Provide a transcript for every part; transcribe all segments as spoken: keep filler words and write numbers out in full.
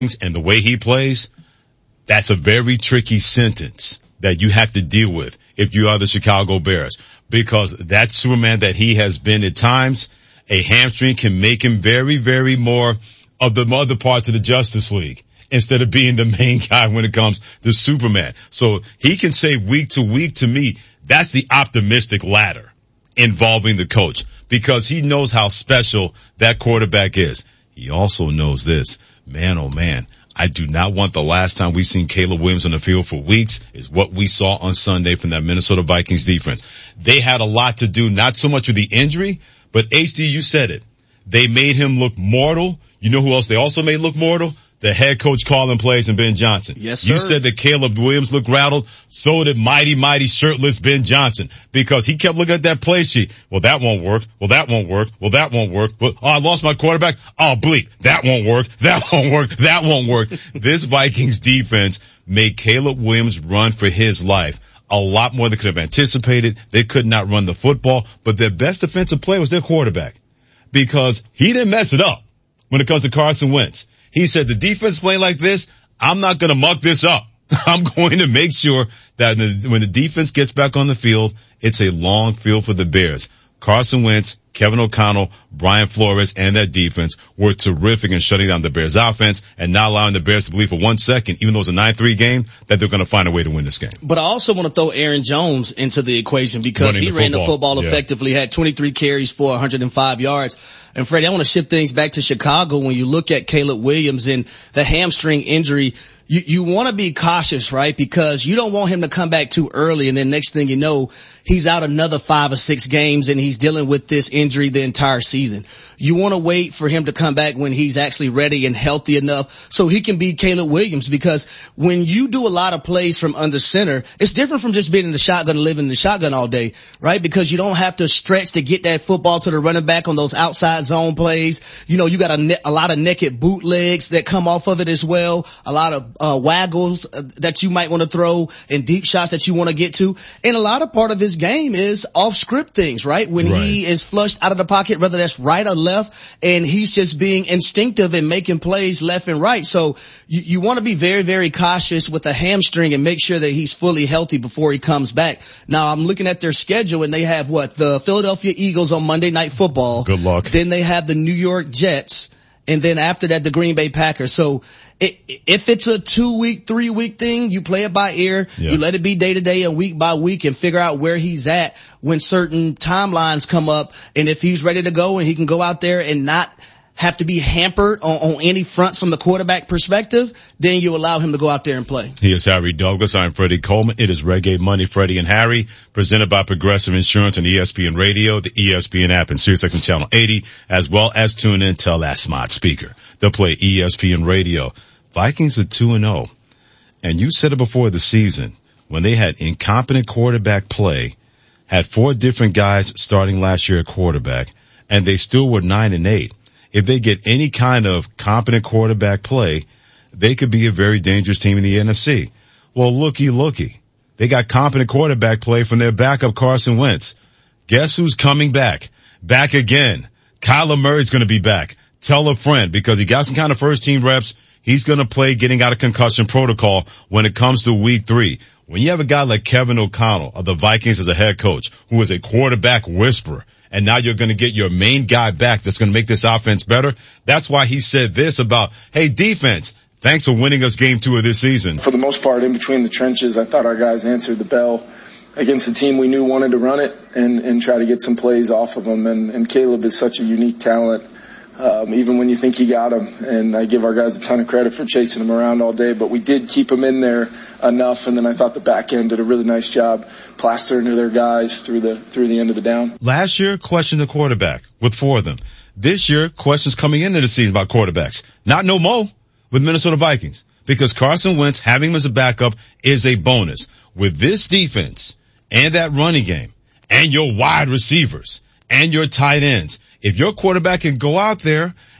and the way he plays, that's a very tricky sentence that you have to deal with if you are the Chicago Bears, because that Superman that he has been at times, a hamstring can make him very, very more of the other parts of the Justice League instead of being the main guy when it comes to Superman. So he can say week to week, to me, that's the optimistic ladder involving the coach, because he knows how special that quarterback is. He also knows this, man, oh man, I do not want the last time we've seen Caleb Williams on the field for weeks is what we saw on Sunday from that Minnesota Vikings defense. They had a lot to do, not so much with the injury, but H D, you said it. They made him look mortal. You know who else they also made look mortal? The head coach calling plays and Ben Johnson. Yes, sir. You said that Caleb Williams looked rattled. So did mighty, mighty shirtless Ben Johnson, because he kept looking at that play sheet. Well, that won't work. Well, that won't work. Well, that won't work. Well, oh, I lost my quarterback. Oh, bleep. That won't work. That won't work. That won't work. This Vikings defense made Caleb Williams run for his life a lot more than could have anticipated. They could not run the football, but their best defensive play was their quarterback, because he didn't mess it up when it comes to Carson Wentz. He said, the defense playing like this, I'm not going to muck this up. I'm going to make sure that when the defense gets back on the field, it's a long field for the Bears. Carson Wentz, Kevin O'Connell, Brian Flores, and that defense were terrific in shutting down the Bears offense and not allowing the Bears to believe for one second, even though it's a nine three game, that they're going to find a way to win this game. But I also want to throw Aaron Jones into the equation, because Running he the ran football. the football Yeah. effectively, had twenty-three carries for one hundred five yards. And Freddie, I want to shift things back to Chicago. When you look at Caleb Williams and the hamstring injury, you, you want to be cautious, right? Because you don't want him to come back too early, and then next thing you know, he's out another five or six games and he's dealing with this injury the entire season. You want to wait for him to come back when he's actually ready and healthy enough so he can be Caleb Williams, because when you do a lot of plays from under center, it's different from just being in the shotgun and living in the shotgun all day, right? Because you don't have to stretch to get that football to the running back on those outside zone plays. You know, you got a, ne- a lot of naked bootlegs that come off of it as well, a lot of uh, waggles uh, that you might want to throw, and deep shots that you want to get to. And a lot of part of his game is off script things, right? When Right. he is flushed out of the pocket, whether that's right or left, and he's just being instinctive and making plays left and right. So you, you want to be very, very cautious with a hamstring and make sure that he's fully healthy before he comes back. Now, I'm looking at their schedule, and they have what? The Philadelphia Eagles on Monday Night Football. Good luck. Then they have the New York Jets. And then after that, the Green Bay Packers. So it, if it's a two-week, three-week thing, you play it by ear. Yeah. You let it be day-to-day and week by week and figure out where he's at when certain timelines come up. And if he's ready to go and he can go out there and not have to be hampered on, on any fronts from the quarterback perspective, then you allow him to go out there and play. He is Harry Douglas. I'm Freddie Coleman. It is Reggae Money, Freddie and Harry, presented by Progressive Insurance and E S P N Radio, the E S P N app, and SiriusXM Channel eighty, as well as tune in, tell that smart speaker to play E S P N Radio. Vikings are two and oh. And you said it before the season, when they had incompetent quarterback play, had four different guys starting last year at quarterback, and they still were nine and eight. If they get any kind of competent quarterback play, they could be a very dangerous team in the N F C. Well, looky, looky. They got competent quarterback play from their backup Carson Wentz. Guess who's coming back? Back again. Kyler Murray's going to be back. Tell a friend, because he got some kind of first team reps. He's going to play getting out of concussion protocol when it comes to week three. When you have a guy like Kevin O'Connell of the Vikings as a head coach, who is a quarterback whisperer, and now you're going to get your main guy back that's going to make this offense better. That's why he said this about, hey, defense, thanks for winning us game two of this season. For the most part, in between the trenches, I thought our guys answered the bell against a team we knew wanted to run it and, and try to get some plays off of them. And, and Caleb is such a unique talent. Um, even when you think you got him, and I give our guys a ton of credit for chasing him around all day, but we did keep him in there enough, and then I thought the back end did a really nice job plastering to their guys through the through the end of the down. Last year, questioned the quarterback with four of them. This year, questions coming into the season about quarterbacks. Not no more with Minnesota Vikings, because Carson Wentz, having him as a backup, is a bonus. With this defense and that running game and your wide receivers and your tight ends, if your quarterback can go out there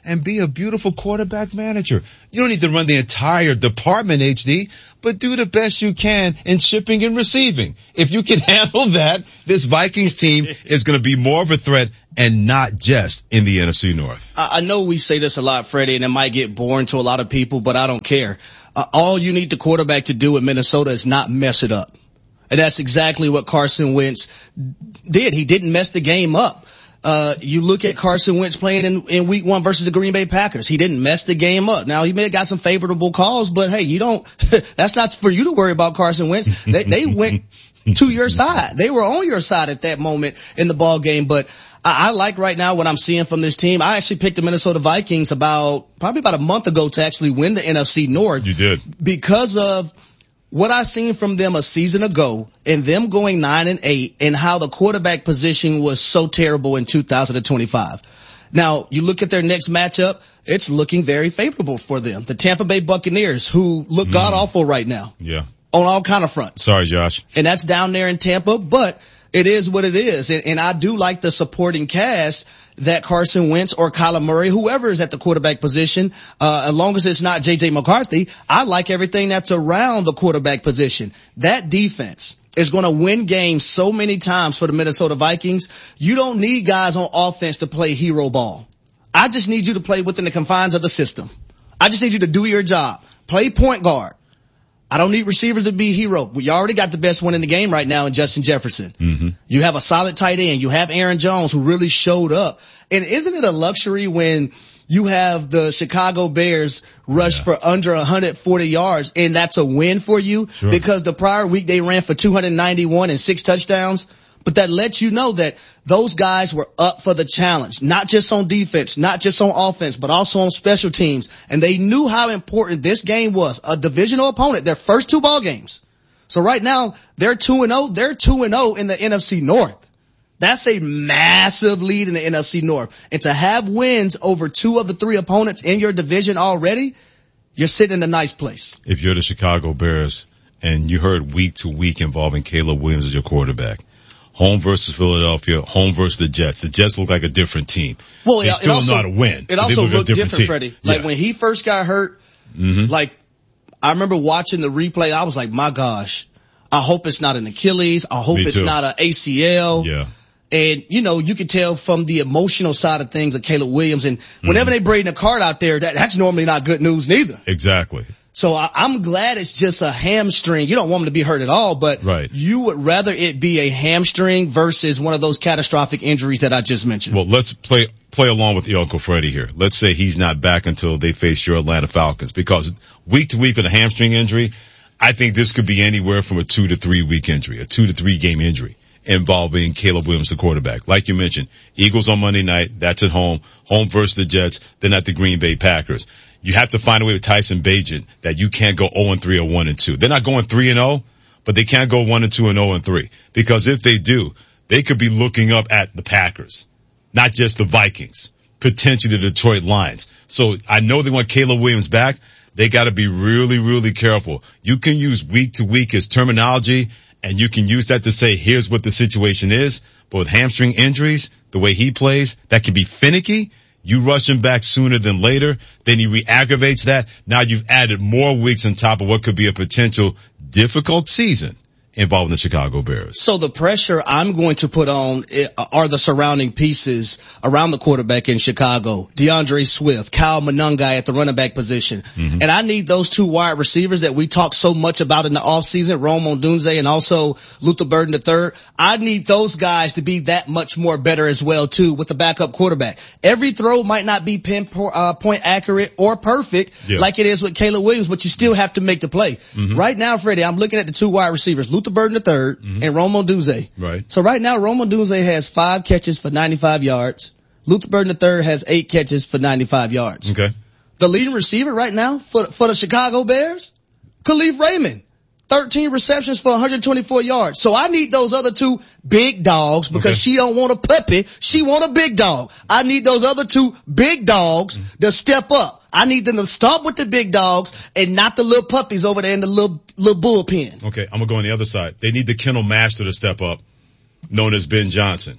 and be a beautiful quarterback manager. You don't need to run the entire department, H D, but do the best you can in shipping and receiving. If you can handle that, this Vikings team is going to be more of a threat, and not just in the N F C North. I know we say this a lot, Freddie, and it might get boring to a lot of people, but I don't care. Uh, all you need the quarterback to do in Minnesota is not mess it up. And that's exactly what Carson Wentz did. He didn't mess the game up. Uh, you look at Carson Wentz playing in, in week one versus the Green Bay Packers. He didn't mess the game up. Now, he may have got some favorable calls, but hey, you don't, that's not for you to worry about Carson Wentz. They, they went to your side. They were on your side at that moment in the ball game. But I, I like right now what I'm seeing from this team. I actually picked the Minnesota Vikings about, probably about a month ago to actually win the N F C North. You did. Because of what I seen from them a season ago and them going nine and eight and how the quarterback position was so terrible in two thousand twenty-five. Now, you look at their next matchup, it's looking very favorable for them. The Tampa Bay Buccaneers, who look mm. god awful right now. Yeah. On all kind of fronts. Sorry, Josh. And that's down there in Tampa, but it is what it is. And, and I do like the supporting cast that Carson Wentz or Kyler Murray, whoever is at the quarterback position, uh, as long as it's not J J McCarthy, I like everything that's around the quarterback position. That defense is going to win games so many times for the Minnesota Vikings. You don't need guys on offense to play hero ball. I just need you to play within the confines of the system. I just need you to do your job. Play point guard. I don't need receivers to be hero. We already got the best one in the game right now in Justin Jefferson. Mm-hmm. You have a solid tight end. You have Aaron Jones, who really showed up. And isn't it a luxury when you have the Chicago Bears rush yeah. for under one hundred forty yards, and that's a win for you? Sure. Because the prior week they ran for two hundred ninety-one and six touchdowns. But that lets you know that those guys were up for the challenge, not just on defense, not just on offense, but also on special teams. And they knew how important this game was. A divisional opponent, their first two ball games. So right now, they're two and oh. They're two and oh in the N F C North. That's a massive lead in the N F C North. And to have wins over two of the three opponents in your division already, you're sitting in a nice place. If you're the Chicago Bears and you heard week to week involving Caleb Williams as your quarterback, home versus Philadelphia, home versus the Jets. The Jets look like a different team. Well, they it, still it also, not a win. It also look looked different, team. Freddie. Like yeah. when he first got hurt, mm-hmm. like I remember watching the replay. I was like, my gosh, I hope it's not an Achilles. I hope Me it's too. not an A C L. Yeah. And, you know, you could tell from the emotional side of things of Caleb Williams. And whenever mm-hmm. they bring a card out there, that, that's normally not good news neither. Exactly. So I, I'm glad it's just a hamstring. You don't want him to be hurt at all, but right. you would rather it be a hamstring versus one of those catastrophic injuries that I just mentioned. Well, let's play play along with your Uncle Freddie here. Let's say he's not back until they face your Atlanta Falcons, because week to week with a hamstring injury, I think this could be anywhere from a two to three week injury, a two to three game injury involving Caleb Williams, the quarterback. Like you mentioned, Eagles on Monday night, that's at home, home versus the Jets, then at the Green Bay Packers. You have to find a way with Tyson Bagent that you can't go oh and three or one and two. They're not going three and oh, but they can't go one and two and oh and three. Because if they do, they could be looking up at the Packers, not just the Vikings, potentially the Detroit Lions. So I know they want Caleb Williams back. They got to be really, really careful. You can use week to week as terminology, and you can use that to say, here's what the situation is. But with hamstring injuries, the way he plays, that can be finicky. You rush him back sooner than later, then he re-aggravates that. Now you've added more weeks on top of what could be a potential difficult season involving the Chicago Bears. So the pressure I'm going to put on are the surrounding pieces around the quarterback in Chicago. DeAndre Swift, Kyle Monangai at the running back position. Mm-hmm. And I need those two wide receivers that we talk so much about in the offseason, Rome Odunze and also Luther Burden the third. I need those guys to be that much more better as well, too, with the backup quarterback. Every throw might not be pinpoint uh, point accurate or perfect yeah. like it is with Caleb Williams, but you still have to make the play. Mm-hmm. Right now, Freddie, I'm looking at the two wide receivers, Luther Burden the third mm-hmm. and Rome Odunze. Right. So right now, Rome Odunze has five catches for ninety-five yards. Luther Burden the third has eight catches for ninety-five yards. Okay. The leading receiver right now for, for the Chicago Bears, Khalif Raymond, thirteen receptions for one hundred twenty-four yards. So I need those other two big dogs because okay. she don't want a puppy. She want a big dog. I need those other two big dogs mm-hmm. to step up. I need them to start with the big dogs and not the little puppies over there in the little, little bullpen. Okay. I'm going to go on the other side. They need the kennel master to step up, known as Ben Johnson.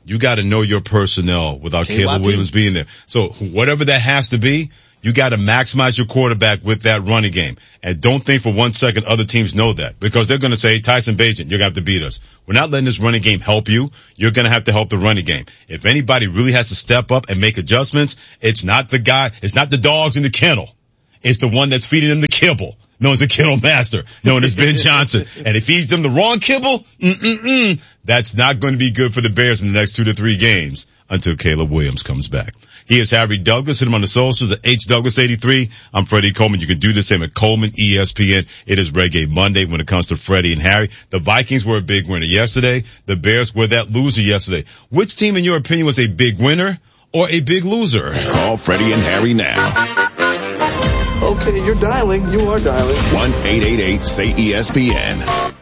you got to know your personnel without K Y P. Caleb Williams being there. So whatever that has to be, you got to maximize your quarterback with that running game. And don't think for one second other teams know that, because they're going to say, Tyson Bagent, you're going to have to beat us. We're not letting this running game help you. You're going to have to help the running game. If anybody really has to step up and make adjustments, it's not the guy, it's not the dogs in the kennel. It's the one that's feeding them the kibble, known as the kennel master, known as Ben Johnson. And if he feeds them the wrong kibble, mm-mm-mm, that's not going to be good for the Bears in the next two to three games until Caleb Williams comes back. He is Harry Douglas. Hit him on the socials at H Douglas eighty-three. I'm Freddie Coleman. You can do the same at Coleman E S P N. It is Reggae Monday when it comes to Freddie and Harry. The Vikings were a big winner yesterday. The Bears were that loser yesterday. Which team, in your opinion, was a big winner or a big loser? Call Freddie and Harry now. Okay, you're dialing. You are dialing. one eight eight eight say E S P N.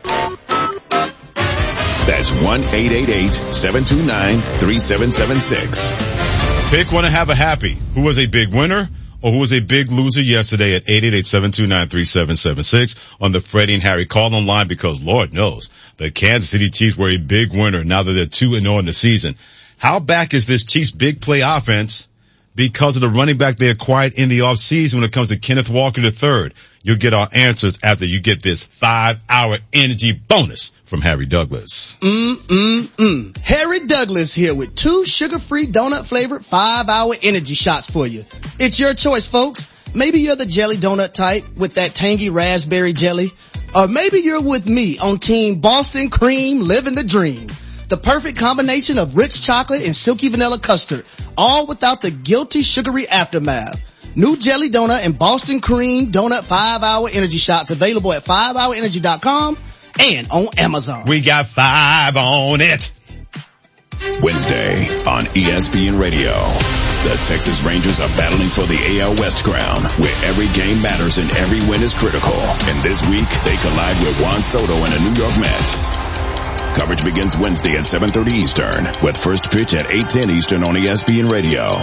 That's one eight eight eight seven two nine three seven seven six. Pick one to have a happy. Who was a big winner or who was a big loser yesterday at eight eight eight seven two nine three seven seven six on the Freddie and Harry call online, because Lord knows the Kansas City Chiefs were a big winner now that they're two and oh in the season. How back is this Chiefs big play offense because of the running back they acquired in the offseason when it comes to Kenneth Walker the third? You'll get our answers after you get this five-hour energy bonus from Harry Douglas. Mm-mm-mm. Harry Douglas here with two sugar-free donut-flavored five-hour energy shots for you. It's your choice, folks. Maybe you're the jelly donut type with that tangy raspberry jelly. Or maybe you're with me on Team Boston Cream, living the dream. The perfect combination of rich chocolate and silky vanilla custard, all without the guilty sugary aftermath. New jelly donut and Boston Cream donut five-hour energy shots available at five hour energy dot com and on Amazon. We got five on it. Wednesday on E S P N Radio. The Texas Rangers are battling for the A L West crown, where every game matters and every win is critical. And this week, they collide with Juan Soto and the New York Mets. Coverage begins Wednesday at seven thirty Eastern, with first pitch at eight ten Eastern on E S P N Radio.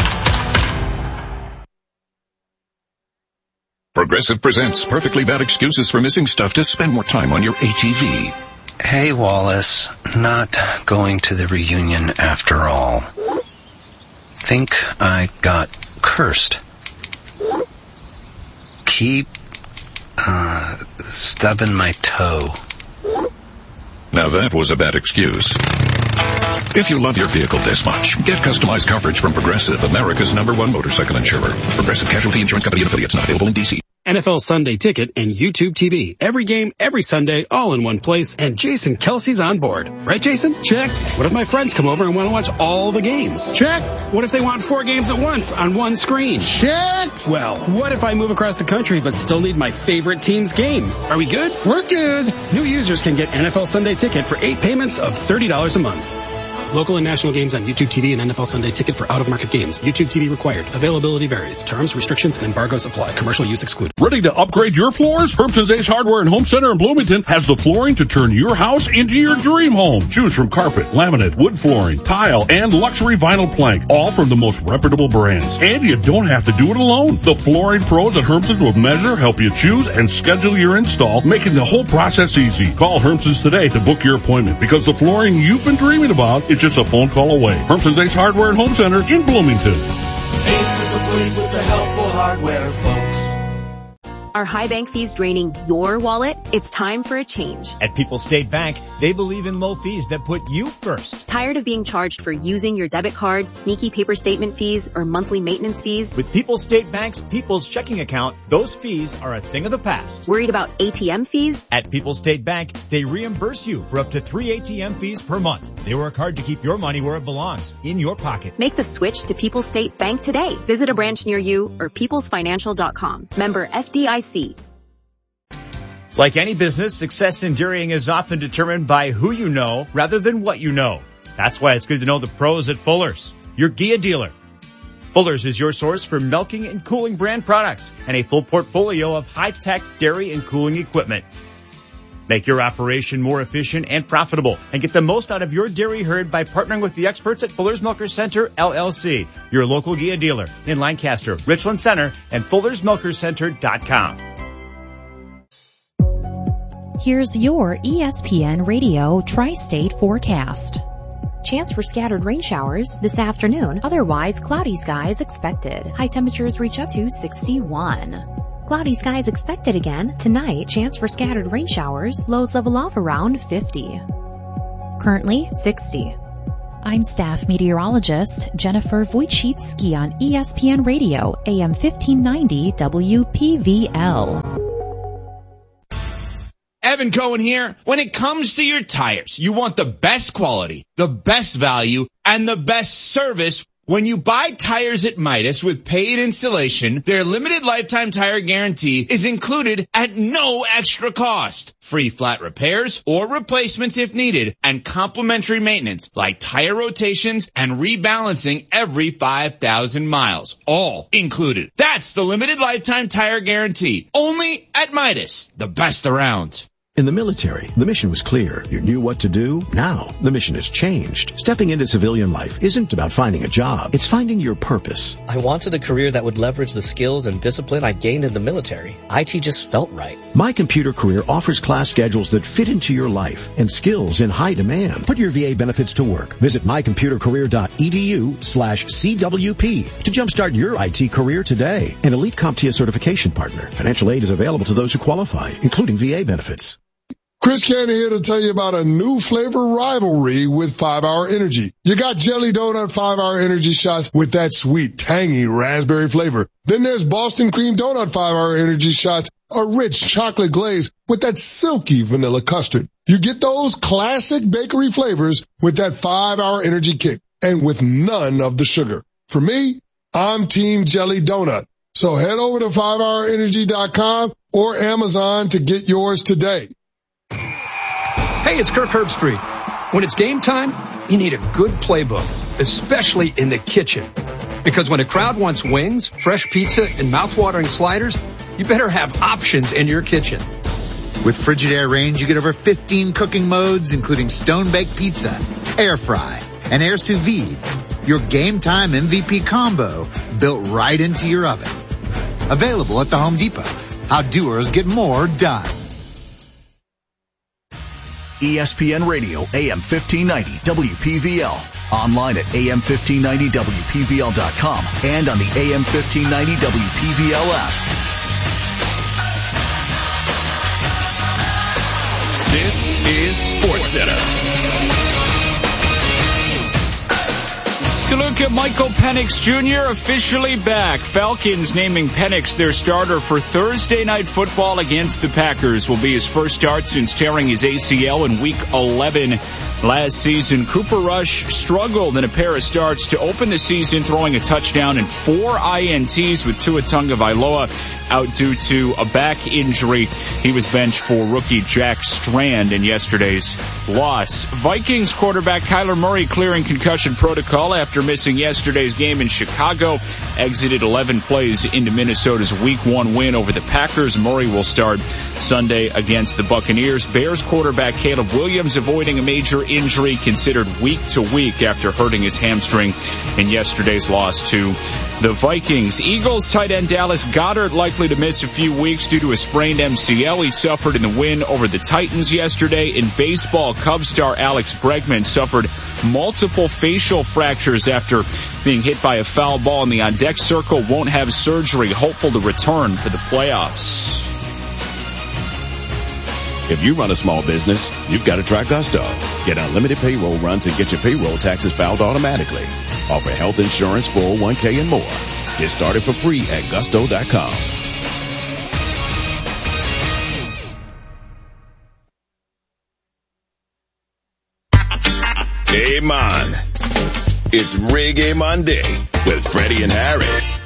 Progressive presents Perfectly Bad Excuses for Missing Stuff to Spend More Time on Your A T V. Hey, Wallace. Not going to the reunion after all. Think I got cursed. Keep, uh, stubbing my toe. Now that was a bad excuse. If you love your vehicle this much, get customized coverage from Progressive, America's number one motorcycle insurer. Progressive Casualty Insurance Company and affiliates, not available in D C. N F L Sunday Ticket and YouTube T V. Every game, every Sunday, all in one place, and Jason Kelsey's on board. Right, Jason? Check. What if my friends come over and want to watch all the games? Check. What if they want four games at once on one screen? Check. Well, what if I move across the country but still need my favorite team's game? Are we good? We're good. New users can get N F L Sunday Ticket for eight payments of thirty dollars a month. Local and national games on YouTube T V and N F L Sunday Ticket for out-of-market games. YouTube T V required. Availability varies. Terms, restrictions, and embargoes apply. Commercial use excluded. Ready to upgrade your floors? Herbson's Ace Hardware and Home Center in Bloomington has the flooring to turn your house into your dream home. Choose from carpet, laminate, wood flooring, tile, and luxury vinyl plank, all from the most reputable brands. And you don't have to do it alone. The flooring pros at Herbson's will measure, help you choose, and schedule your install, making the whole process easy. Call Herbson's today to book your appointment, because the flooring you've been dreaming about is just a phone call away. Herbson's Ace Hardware and Home Center in Bloomington. Ace is the place with the helpful hardware, folks. Are high bank fees draining your wallet? It's time for a change. At People's State Bank, they believe in low fees that put you first. Tired of being charged for using your debit card, sneaky paper statement fees, or monthly maintenance fees? With People's State Bank's People's Checking Account, those fees are a thing of the past. Worried about A T M fees? At People's State Bank, they reimburse you for up to three A T M fees per month. They work hard to keep your money where it belongs, in your pocket. Make the switch to People's State Bank today. Visit a branch near you or peoples financial dot com. Member F D I C. Like any business, success in dairying is often determined by who you know rather than what you know. That's why it's good to know the pros at Fuller's, your Gia dealer. Fuller's is your source for milking and cooling brand products and a full portfolio of high-tech dairy and cooling equipment. Make your operation more efficient and profitable and get the most out of your dairy herd by partnering with the experts at Fuller's Milkers Center, L L C, your local Gia dealer in Lancaster, Richland Center, and Fullers Milkers Center dot com. Here's your E S P N Radio Tri-State forecast. Chance for scattered rain showers this afternoon. Otherwise, cloudy skies expected. High temperatures reach up to sixty-one. Cloudy skies expected again tonight. Chance for scattered rain showers. Lows level off around fifty. Currently sixty. I'm staff meteorologist Jennifer Wojcicki on E S P N Radio, A M fifteen ninety W P V L. Evan Cohen here. When it comes to your tires, you want the best quality, the best value, and the best service. When you buy tires at Midas with paid installation, their limited lifetime tire guarantee is included at no extra cost. Free flat repairs or replacements if needed, and complimentary maintenance like tire rotations and rebalancing every five thousand miles. All included. That's the limited lifetime tire guarantee. Only at Midas, the best around. In the military, the mission was clear. You knew what to do. Now, the mission has changed. Stepping into civilian life isn't about finding a job. It's finding your purpose. I wanted a career that would leverage the skills and discipline I gained in the military. I T just felt right. My Computer Career offers class schedules that fit into your life and skills in high demand. Put your V A benefits to work. Visit my computer career dot e d u slash C W P to jumpstart your I T career today. An elite CompTIA certification partner. Financial aid is available to those who qualify, including V A benefits. Chris Cannon here to tell you about a new flavor rivalry with five hour Energy. You got Jelly Donut five hour Energy shots with that sweet, tangy raspberry flavor. Then there's Boston Cream Donut five hour Energy shots, a rich chocolate glaze with that silky vanilla custard. You get those classic bakery flavors with that five hour Energy kick and with none of the sugar. For me, I'm Team Jelly Donut. So head over to five hour energy dot com or Amazon to get yours today. Hey, it's Kirk Herbstreit. When it's game time, you need a good playbook, especially in the kitchen. Because when a crowd wants wings, fresh pizza, and mouthwatering sliders, you better have options in your kitchen. With Frigidaire Range, you get over fifteen cooking modes, including stone-baked pizza, air fry, and air sous vide. Your game time M V P combo built right into your oven. Available at the Home Depot. How doers get more done. E S P N Radio, A M fifteen ninety W P V L. Online at A M fifteen ninety W P V L dot com and on the A M fifteen ninety W P V L app. This is SportsCenter. To look at Michael Penix Junior officially back. Falcons naming Penix their starter for Thursday Night Football against the Packers. Will be his first start since tearing his A C L in Week eleven last season. Cooper Rush struggled in a pair of starts to open the season, throwing a touchdown and four I N Ts with Tua Tagovailoa out due to a back injury. He was benched for rookie Jack Strand in yesterday's loss. Vikings quarterback Kyler Murray clearing concussion protocol after missing yesterday's game in Chicago. Exited eleven plays into Minnesota's Week one win over the Packers. Murray will start Sunday against the Buccaneers. Bears quarterback Caleb Williams avoiding a major injury, considered week to week after hurting his hamstring in yesterday's loss to the Vikings. Eagles tight end Dallas Goedert likely to miss a few weeks due to a sprained M C L he suffered in the win over the Titans yesterday. In baseball, Cubs star Alex Bregman suffered multiple facial fractures after being hit by a foul ball in the on-deck circle. Won't have surgery, hopeful to return for the playoffs. If you run a small business, you've got to try Gusto. Get unlimited payroll runs and get your payroll taxes filed automatically. Offer health insurance, four oh one k, and more. Get started for free at gusto dot com. Hey, man. It's Reggae Monday with Freddie and Harry.